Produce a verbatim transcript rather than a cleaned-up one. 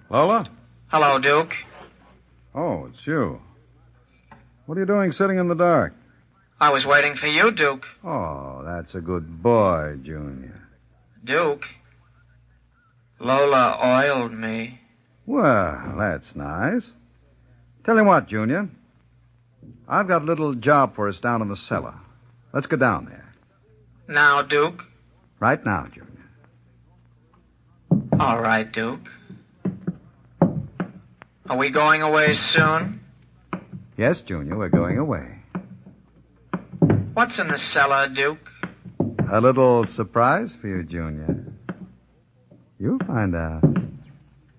Lola? Hello, Duke. Oh, it's you. What are you doing sitting in the dark? I was waiting for you, Duke. Oh, that's a good boy, Junior. Duke, Lola oiled me. Well, that's nice. Tell you what, Junior. I've got a little job for us down in the cellar. Let's go down there. Now, Duke? Right now, Junior. All right, Duke. Are we going away soon? Yes, Junior, we're going away. What's in the cellar, Duke? A little surprise for you, Junior. You'll find out.